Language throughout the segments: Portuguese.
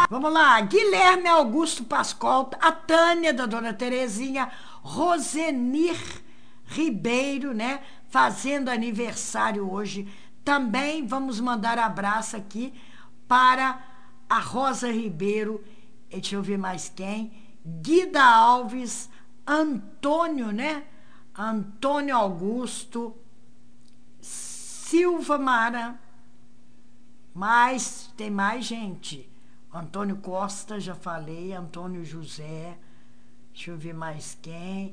Vamos lá, Guilherme Augusto Pascoal, a Tânia da Dona Terezinha, Rosenir Ribeiro, né? Fazendo aniversário hoje. Também vamos mandar abraço aqui para a Rosa Ribeiro, deixa eu ver mais quem, Guida Alves, Antônio, né? Antônio Augusto, Silva Mara, mas tem mais gente. Antônio Costa, já falei, Antônio José, deixa eu ver mais quem,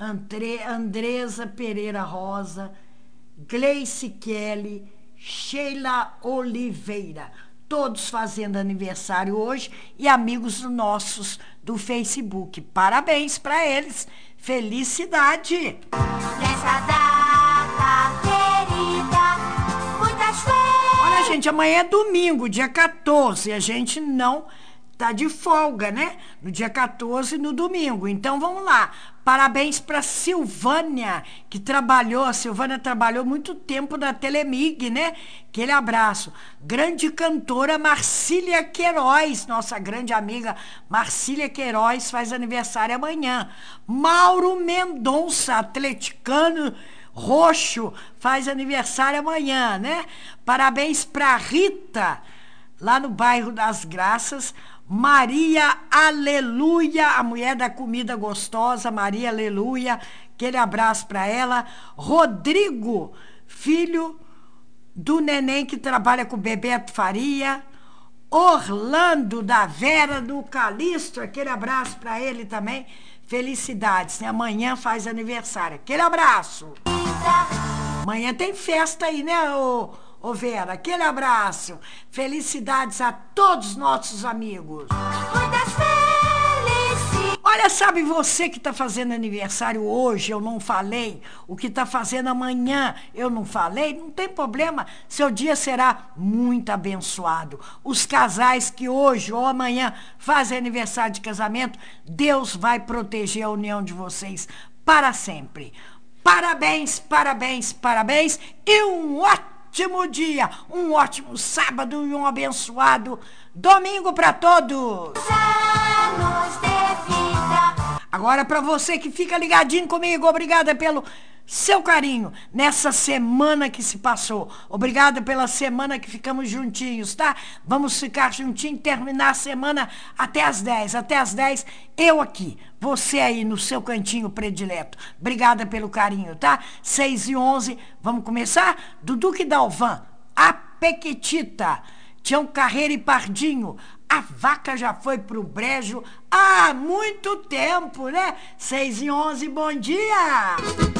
Andresa Pereira Rosa, Gleice Kelly, Sheila Oliveira, todos fazendo aniversário hoje e amigos nossos do Facebook. Parabéns para eles, felicidade! Nessa data querida, muitas vezes. Olha, gente, amanhã é domingo, dia 14, a gente não tá de folga, né? No dia 14, no domingo. Então, vamos lá. Parabéns para Silvânia, que trabalhou, a Silvânia trabalhou muito tempo na Telemig, né? Aquele abraço. Grande cantora Marcília Queiroz, nossa grande amiga Marcília Queiroz faz aniversário amanhã. Mauro Mendonça, atleticano roxo, faz aniversário amanhã, né? Parabéns para Rita, lá no bairro das Graças. Maria Aleluia, a mulher da comida gostosa, Maria Aleluia, aquele abraço para ela. Rodrigo, filho do neném que trabalha com o Bebeto Faria. Orlando, da Vera, do Calixto, aquele abraço para ele também. Felicidades, né? Amanhã faz aniversário. Aquele abraço. Amanhã tem festa aí, né, ô Vera? Aquele abraço. Felicidades a todos os nossos amigos. Muitas felicidades. Olha, sabe você que está fazendo aniversário hoje, eu não falei. O que está fazendo amanhã, eu não falei. Não tem problema, seu dia será muito abençoado. Os casais que hoje ou amanhã fazem aniversário de casamento, Deus vai proteger a união de vocês para sempre. Parabéns, parabéns, parabéns e um ótimo dia, um ótimo sábado e um abençoado domingo para todos. Anos de vida. Agora para você que fica ligadinho comigo, obrigada pelo seu carinho nessa semana que se passou. Obrigada pela semana que ficamos juntinhos, tá? Vamos ficar juntinhos, terminar a semana até as 10. Até as 10, eu aqui, você aí no seu cantinho predileto. Obrigada pelo carinho, tá? 6h11, vamos começar? Duduque Dalvan, a Pequitita, Tião Carreira e Pardinho. A vaca já foi pro brejo há muito tempo, né? 6h11, bom dia!